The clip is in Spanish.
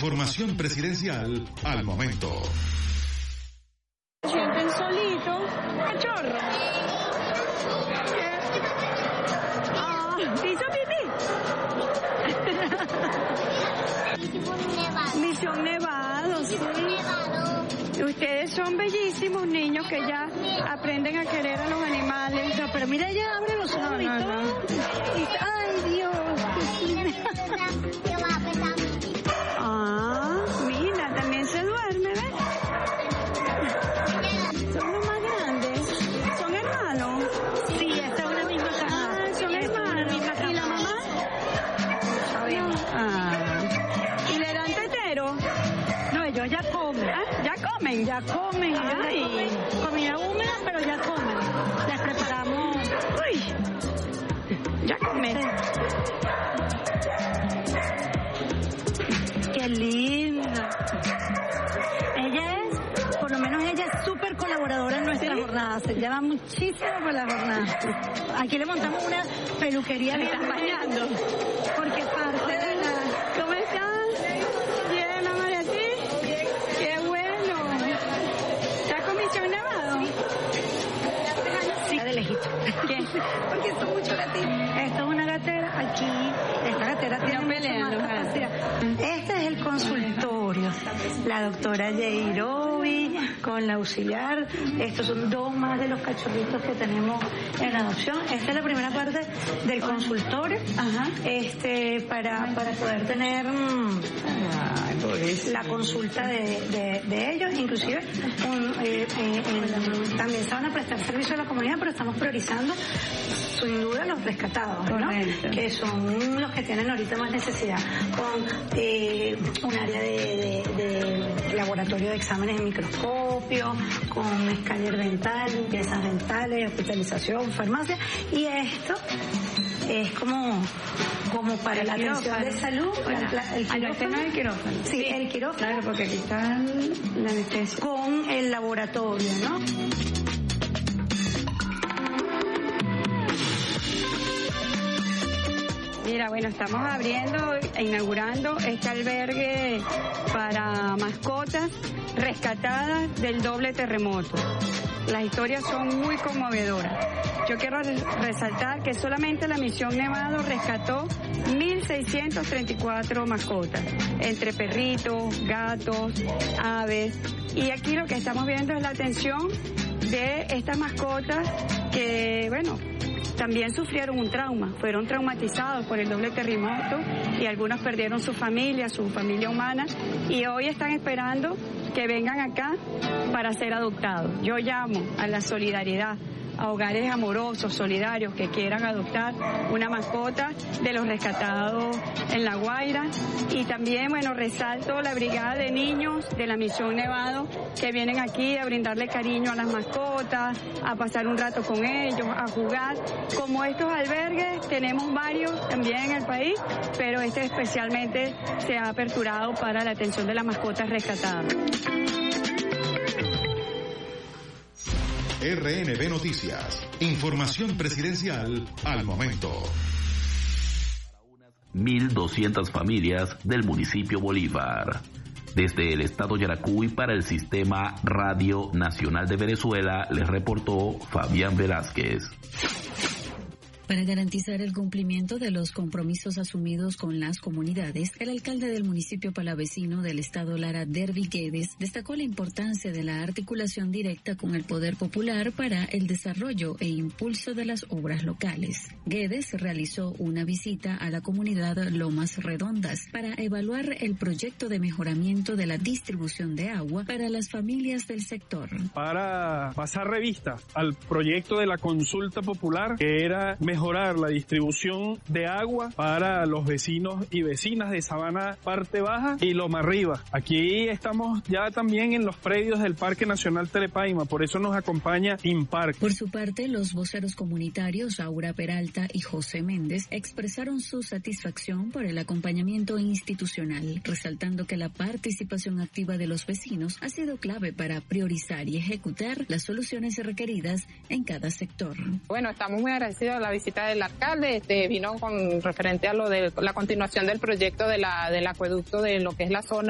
Información presidencial al momento. Sienten solito, cachorro. ¿Hizo pipí? Misión Nevado, sí. Ustedes son bellísimos niños que ya aprenden a querer a los animales. No, pero mira, ella abre los ojos y todo. Ay, Dios. Mira, también se duerme, ¿ves? Son los más grandes. ¿Son hermanos? Sí, esta es una misma caja. Son hermanos. ¿Y la mamá? ¿Y le dan tetero? No, ellos ya comen. Ya comen. Ay, comida húmeda, pero ya comen. Les preparamos. Ya comen. Qué linda. Por lo menos ella es súper colaboradora en nuestra jornada. Se lleva muchísimo por la jornada. Aquí le montamos una peluquería. ¿Me estás bañando? Porque parte de la... ¿Cómo estás? Bien, mamá, ¿y a ti? Qué bueno. ¿Estás con Misión Nevado? Sí, de lejito. ¿Qué? Porque son muchos gatitos. Esto es una gatera aquí. Esta gatera tiene peleando. Este es el consultorio. La doctora Yeirobi con la auxiliar. Estos son dos más de los cachorritos que tenemos en adopción. Esta es la primera parte del consultorio. Para poder tener la consulta de ellos. Inclusive también se van a prestar servicio a la comunidad, pero estamos priorizando sin duda los rescatados, ¿no? Que son los que tienen ahorita más necesidad, con un área de laboratorio de exámenes en microscopio, con escáner dental, limpiezas dentales, hospitalización, farmacia, y esto es como para la atención de salud. Este no es el quirófano. Sí, el quirófano. Claro, porque aquí está la anestesia. Con el laboratorio, ¿no? Mira, bueno, estamos abriendo e inaugurando este albergue para mascotas rescatadas del doble terremoto. Las historias son muy conmovedoras. Yo quiero resaltar que solamente la Misión Nevado rescató 1.634 mascotas, entre perritos, gatos, aves. Y aquí lo que estamos viendo es la atención de estas mascotas que, bueno, también sufrieron un trauma, fueron traumatizados por el doble terremoto y algunos perdieron su familia humana, y hoy están esperando que vengan acá para ser adoptados. Yo llamo a la solidaridad, a hogares amorosos, solidarios, que quieran adoptar una mascota de los rescatados en La Guaira. Y también, bueno, resalto la brigada de niños de la Misión Nevado que vienen aquí a brindarle cariño a las mascotas, a pasar un rato con ellos, a jugar. Como estos albergues, tenemos varios también en el país, pero este especialmente se ha aperturado para la atención de las mascotas rescatadas. RNB Noticias. Información presidencial al momento. 1.200 familias del municipio Bolívar. Desde el estado Yaracuy para el Sistema Radio Nacional de Venezuela, les reportó Fabián Velázquez. Para garantizar el cumplimiento de los compromisos asumidos con las comunidades, el alcalde del municipio palavecino del estado Lara, Derby Guedes, destacó la importancia de la articulación directa con el poder popular para el desarrollo e impulso de las obras locales. Guedes realizó una visita a la comunidad Lomas Redondas para evaluar el proyecto de mejoramiento de la distribución de agua para las familias del sector. Para pasar revista al proyecto de la consulta popular, que era mejorar la distribución de agua para los vecinos y vecinas de Sabana Parte Baja y Loma Arriba. Aquí estamos ya también en los predios del Parque Nacional Telepaima, por eso nos acompaña Imparc. Por su parte, los voceros comunitarios Aura Peralta y José Méndez expresaron su satisfacción por el acompañamiento institucional, resaltando que la participación activa de los vecinos ha sido clave para priorizar y ejecutar las soluciones requeridas en cada sector. Bueno, estamos muy agradecidos a la visita del alcalde, vino con referente a lo de la continuación del proyecto del acueducto de lo que es la zona